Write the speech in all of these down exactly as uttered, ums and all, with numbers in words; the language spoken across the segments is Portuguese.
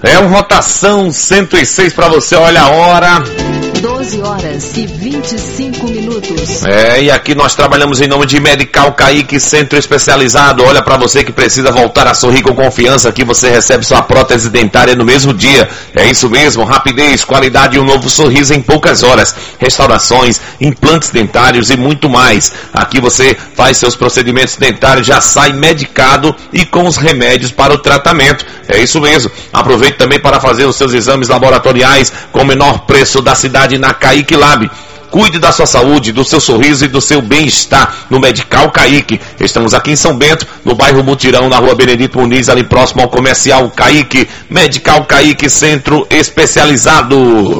É uma rotação cento e seis para você, olha a hora. doze horas e vinte e cinco minutos. É, e aqui nós trabalhamos em nome de Medical Caique, centro especializado. Olha, para você que precisa voltar a sorrir com confiança, aqui você recebe sua prótese dentária no mesmo dia. É isso mesmo, rapidez, qualidade e um novo sorriso em poucas horas. Restaurações, implantes dentários e muito mais. Aqui você faz seus procedimentos dentários, já sai medicado e com os remédios para o tratamento. É isso mesmo. Aproveite também para fazer os seus exames laboratoriais com o menor preço da cidade na Caique Lab. Cuide da sua saúde, do seu sorriso e do seu bem-estar no Medical Caique. Estamos aqui em São Bento, no bairro Mutirão, na rua Benedito Muniz, ali próximo ao Comercial Caique. Medical Caique, centro especializado.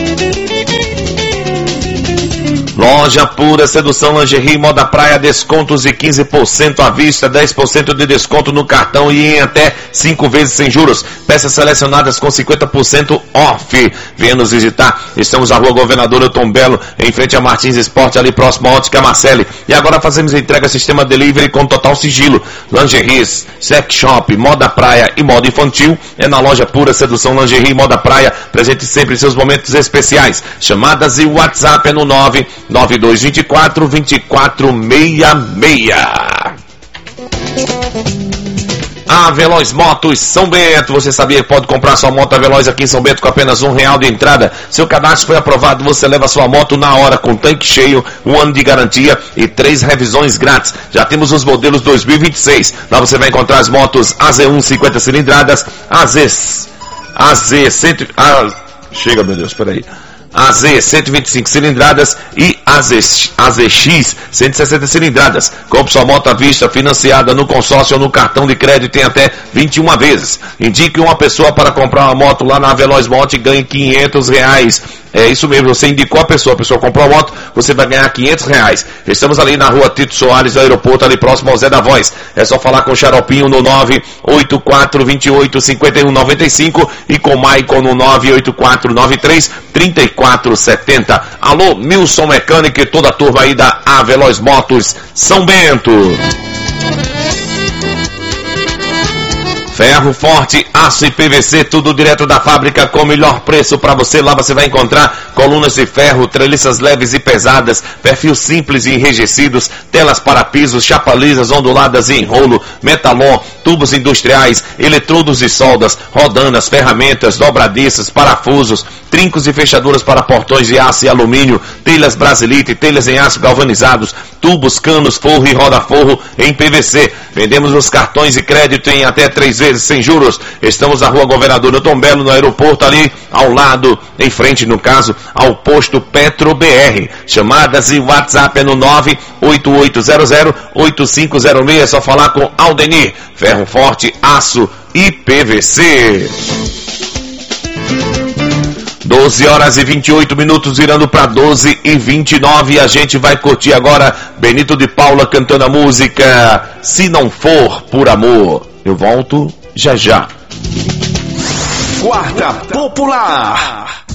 Loja Pura Sedução, Lingerie e Moda Praia, descontos de quinze por cento à vista, dez por cento de desconto no cartão e em até cinco vezes sem juros. Peças selecionadas com cinquenta por cento off. Venha nos visitar. Estamos na rua Governador Elton Belo, em frente a Martins Esporte, ali próximo à Ótica Marcelli. E agora fazemos entrega sistema delivery com total sigilo. Lingeries, sex shop, moda praia e moda infantil é na Loja Pura Sedução, Lingerie e Moda Praia. Presente sempre em seus momentos especiais. Chamadas e WhatsApp é no nove nove dois dois quatro, dois quatro seis seis. A Veloz Motos São Bento. Você sabia que pode comprar sua moto Veloz aqui em São Bento com apenas um real de entrada? Seu cadastro foi aprovado, você leva sua moto na hora com tanque cheio, um ano de garantia e três revisões grátis. Já temos os modelos dois mil e vinte e seis. Lá você vai encontrar as motos A Z um cinquenta cilindradas, A Z A Z cem, ah, chega meu Deus, peraí. A Z cento e vinte e cinco cilindradas e A Z, A Z X cento e sessenta cilindradas. Compre sua moto à vista, financiada no consórcio ou no cartão de crédito em até vinte e uma vezes. Indique uma pessoa para comprar uma moto lá na Veloz Moto e ganhe quinhentos reais. É isso mesmo, você indicou a pessoa, a pessoa comprou a moto, você vai ganhar quinhentos reais. Estamos ali na rua Tito Soares, do aeroporto, ali próximo ao Zé da Voz. É só falar com o Xaropinho no nove oito quatro dois oito cinco um nove cinco e com o Maicon no nove oito quatro nove três três quatro sete zero. Alô, Milson Mecânico e toda a turma aí da A Veloz Motos São Bento. Ferro forte, aço e P V C, tudo direto da fábrica com o melhor preço para você. Lá você vai encontrar colunas de ferro, treliças leves e pesadas, perfis simples e enrijecidos, telas para pisos, chapalizas onduladas e enrolo, metalon, tubos industriais, eletrodos e soldas, rodanas, ferramentas, dobradiças, parafusos, trincos e fechaduras para portões de aço e alumínio, telhas brasilite, telhas em aço galvanizados, tubos, canos, forro e roda-forro em P V C. Vendemos os cartões e crédito em até três vezes sem juros. Estamos na rua Governador Elton Belo, no aeroporto, ali ao lado, em frente no caso, ao posto Petro B R. Chamadas e WhatsApp é no nove oito oito zero zero oito cinco zero seis. É só falar com Aldenir. Ferro forte, aço e P V C. doze horas e vinte e oito minutos, virando para doze e vinte e nove. E a gente vai curtir agora Benito de Paula cantando a música Se Não For Por Amor. Eu volto já já. Guarda Popular.